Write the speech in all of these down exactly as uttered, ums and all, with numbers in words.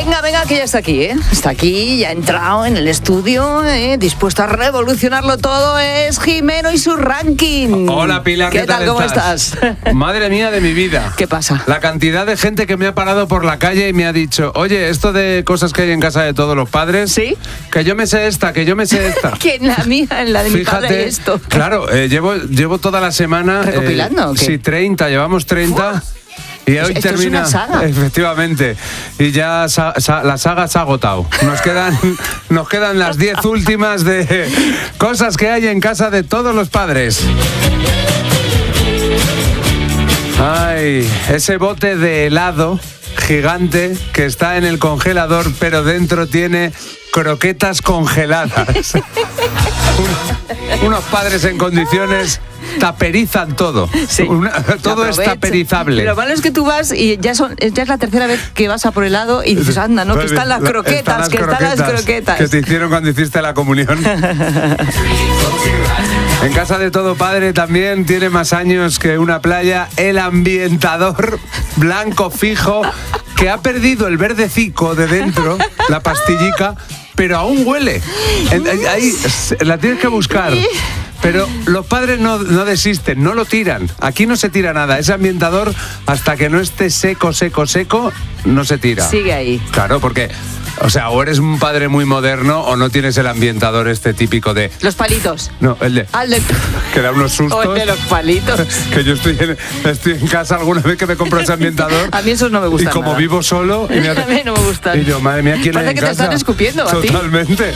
Venga, venga, que ya está aquí, ¿eh? Está aquí, ya ha entrado en el estudio, ¿eh? Dispuesto a revolucionarlo todo, es Jimeno y su ranking. Hola, Pilar, ¿qué, ¿qué tal? tal ¿Cómo estás? estás? Madre mía de mi vida. ¿Qué pasa? La cantidad de gente que me ha parado por la calle y me ha dicho, oye, esto de cosas que hay en casa de todos los padres, ¿sí? Que yo me sé esta, que yo me sé esta. Que en la mía, en la de Fíjate, mi padre esto. Claro, eh, llevo, llevo toda la semana... ¿Recopilando eh, o qué? Sí, treinta, llevamos treinta... ¡Uf! Y hoy Esto termina, es una saga. efectivamente, y ya sa, sa, la saga se ha agotado. Nos quedan, nos quedan las diez últimas de cosas que hay en casa de todos los padres. Ay, ese bote de helado gigante que está en el congelador, pero dentro tiene croquetas congeladas. Un, unos padres en condiciones taperizan todo. Sí, Una, todo es taperizable. Pero lo malo es que tú vas y ya, son, ya es la tercera vez que vas a por helado y dices, anda, ¿no? Que están las croquetas, están las que croquetas, están las croquetas. Que te hicieron cuando hiciste la comunión. En casa de todo padre también tiene más años que una playa el ambientador blanco fijo que ha perdido el verdecico de dentro, la pastillica, pero aún huele. Ahí la tienes que buscar. Pero los padres no, no desisten, no lo tiran. Aquí no se tira nada. Ese ambientador, hasta que no esté seco, seco, seco, no se tira. Sigue ahí. Claro, porque, o sea, o eres un padre muy moderno o no tienes el ambientador este típico de... Los palitos. No, el de... Al de... Que da unos sustos. O el de los palitos. Que yo estoy en, estoy en casa alguna vez que me compro ese ambientador. A mí esos no me gustan. Y como nada. vivo solo... Y me hace... A mí no me gustan. Y yo, madre mía, ¿quién hay en que casa? te están escupiendo a ti. Totalmente.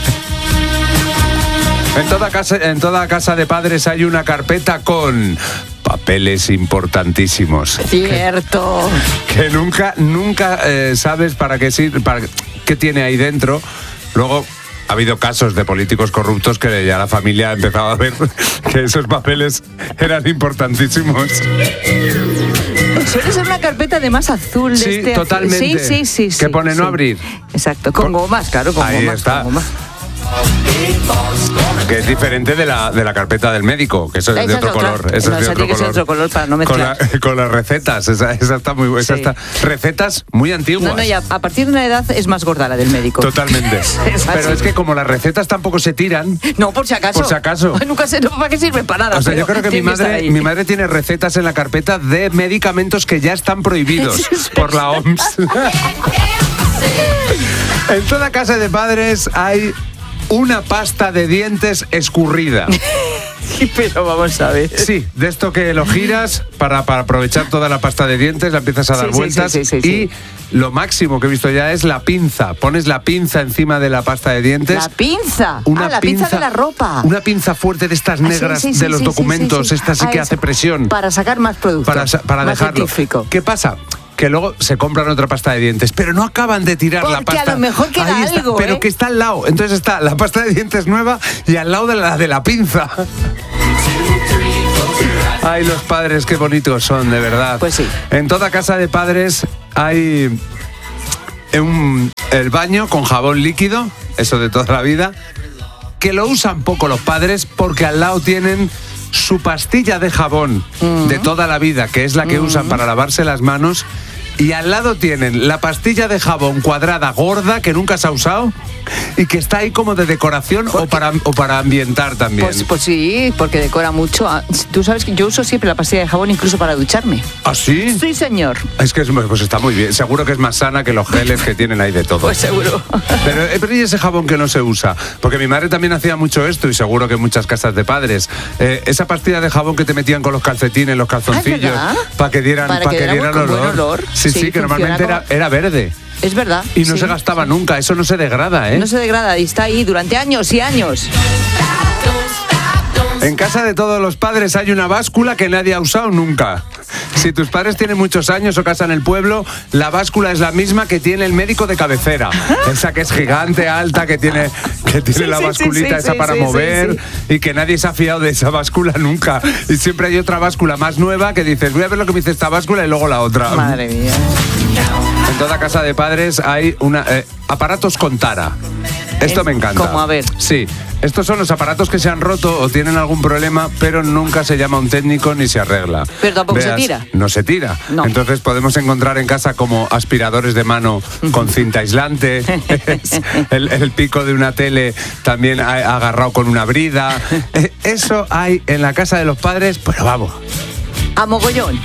En toda casa, en toda casa de padres hay una carpeta con papeles importantísimos. Cierto. Que, que nunca, nunca eh, sabes para qué sirve, para qué tiene ahí dentro. Luego ha habido casos de políticos corruptos que ya la familia ha empezado a ver que esos papeles eran importantísimos. Suele ser una carpeta de más azul. Sí, de este totalmente. Sí, sí, sí, sí. Que pone sí. no abrir. Exacto, con gomas, claro, con ahí gomas. está. Con gomas. Que es diferente de la, de la carpeta del médico, que eso es esa de otro es otra. color. Eso no, es de otro tiene que ser color. otro color para no mezclar. Con, la, con las recetas, esa, esa está muy esa Sí. está, recetas muy antiguas. No, no, ya a partir de una edad es más gorda la del médico. Totalmente. Es Pero es que como las recetas tampoco se tiran. No, por si acaso. Por si acaso. Nunca sé no, para qué sirve para nada. O sea, yo creo que mi madre, que mi madre tiene recetas en la carpeta de medicamentos que ya están prohibidos por la O M S. En toda casa de padres hay una pasta de dientes escurrida. Pero vamos a ver. Sí, de esto que lo giras para, para aprovechar toda la pasta de dientes, la empiezas a dar Sí, sí, vueltas sí, sí, sí, y sí. lo máximo que he visto ya es la pinza. Pones la pinza encima de la pasta de dientes. La pinza. Una ah, la pinza, pinza de la ropa. Una pinza fuerte de estas negras ah, sí, sí, de sí, los sí, documentos. sí, sí, sí. Esta sí ah, que es hace presión. Para sacar más producto. Para, para más dejarlo. científico. ¿Qué pasa? Que luego se compran otra pasta de dientes, pero no acaban de tirar Porque la pasta. a lo mejor queda Ahí está, algo, pero ¿eh? que está al lado. Entonces está la pasta de dientes nueva y al lado de la de la pinza. Ay, los padres, qué bonitos son, de verdad. Pues sí. En toda casa de padres hay un, el baño con jabón líquido, eso de toda la vida, que lo usan poco los padres porque al lado tienen su pastilla de jabón uh-huh. de toda la vida, que es la que uh-huh. usan para lavarse las manos, y al lado tienen la pastilla de jabón cuadrada gorda que nunca se ha usado y que está ahí como de decoración o para, o para ambientar también. Pues, pues sí, porque decora mucho. Tú sabes que yo uso siempre la pastilla de jabón incluso para ducharme. ¿Ah, sí? Sí, señor. Es que es, pues está muy bien. Seguro que es más sana que los geles que tienen ahí de todo. Pues seguro. Pero, pero ¿y ese jabón que no se usa? Porque mi madre también hacía mucho esto y seguro que en muchas casas de padres. Eh, esa pastilla de jabón que te metían con los calcetines, los calzoncillos, ¿Ah, para que dieran, para pa que que dieran buen, olor. buen olor. Sí, sí, sí que normalmente como... era, era verde. Es verdad. Y no sí, se gastaba sí. nunca, eso no se degrada, ¿eh? No se degrada y está ahí durante años y años. En casa de todos los padres hay una báscula que nadie ha usado nunca. Si tus padres tienen muchos años o casa en el pueblo, la báscula es la misma que tiene el médico de cabecera. Esa que es gigante, alta, que tiene, que tiene sí, la sí, basculita sí, esa sí, para sí, mover sí, sí. y que nadie se ha fiado de esa báscula nunca. Y siempre hay otra báscula más nueva que dices, voy a ver lo que me dice esta báscula y luego la otra. Madre mía. En toda casa de padres hay una, eh, aparatos con tara. Esto me encanta. Como a ver. Sí, estos son los aparatos que se han roto o tienen algún problema, pero nunca se llama a un técnico ni se arregla. Pero tampoco Veas, se tira. No se tira. No. Entonces podemos encontrar en casa como aspiradores de mano con cinta aislante, el, el pico de una tele también a- agarrado con una brida. Eh, Eso hay en la casa de los padres, pero vamos. A mogollón.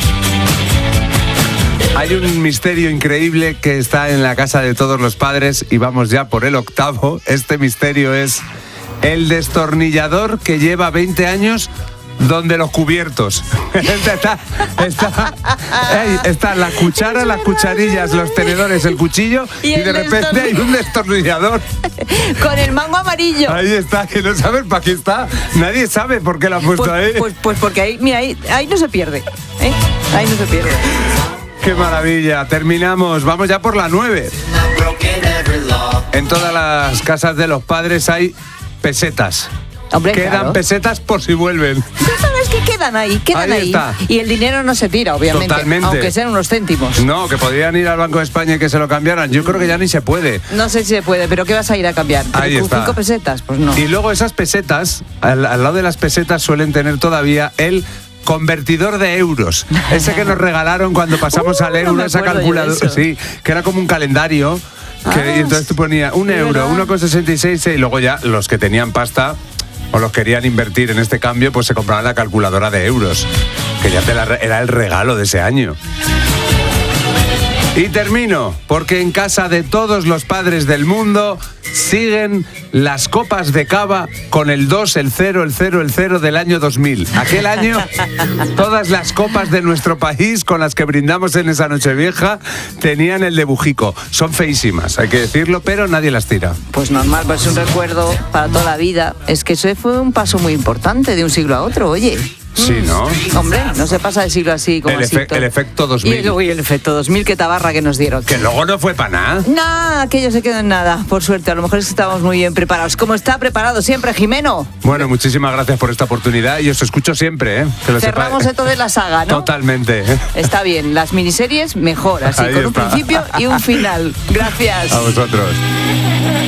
Hay un misterio increíble que está en la casa de todos los padres y vamos ya por el octavo. Este misterio es el destornillador que lleva veinte años donde los cubiertos. está, está, ey, está la cuchara, las cucharillas, los tenedores, el cuchillo y, Y el de repente hay un destornillador. Con el mango amarillo. Ahí está, que no sabes para qué está. Nadie sabe por qué lo ha puesto Pues, ahí. pues, pues porque ahí, mira, ahí, ahí no se pierde. ¿eh? Ahí no se pierde. ¡Qué maravilla! Terminamos. Vamos ya por la nueve. En todas las casas de los padres hay pesetas. Hombre, Quedan claro. pesetas por si vuelven. ¿Sabes qué quedan ahí? Quedan Ahí ahí. está. Y el dinero no se tira, obviamente. Totalmente. Aunque sean unos céntimos. No, que podrían ir al Banco de España y que se lo cambiaran. Yo creo que ya ni se puede. No sé si se puede, pero ¿qué vas a ir a cambiar? Ahí ¿Con está. cinco pesetas? Pues no. Y luego esas pesetas, al, al lado de las pesetas suelen tener todavía el convertidor de euros. Ese que nos regalaron cuando pasamos Uh, al no euro, me esa acuerdo yo de calculadora. eso. Sí, que era como un calendario. Que, Ah, y entonces tú ponías un sí, euro, ¿verdad? uno con sesenta y seis y luego ya los que tenían pasta o los querían invertir en este cambio, pues se compraban la calculadora de euros, que ya te la, era el regalo de ese año. Y termino, porque en casa de todos los padres del mundo siguen las copas de cava con el dos, el cero, el cero, el cero del año dos mil. Aquel año, todas las copas de nuestro país con las que brindamos en esa Nochevieja tenían el de Bujico. Son feísimas, hay que decirlo, pero nadie las tira. Pues normal, pues es un recuerdo para toda la vida. Es que eso fue un paso muy importante de un siglo a otro, oye. Sí, ¿no? Hombre, no se pasa de siglo así como El, así. efe- todo. el efecto dos Y mil. luego y el efecto dos mil, qué tabarra que nos dieron. Que luego no fue para nada. Nada, aquello se quedó en nada, por suerte. A lo mejor es que estábamos muy bien preparados. Como está preparado siempre, Jimeno. Bueno, muchísimas gracias por esta oportunidad y os escucho siempre, ¿eh? Que lo Cerramos sepáis. entonces la saga, ¿no? Totalmente. Está bien, las miniseries mejor, así, Ahí con un está. principio y un final. Gracias. A vosotros.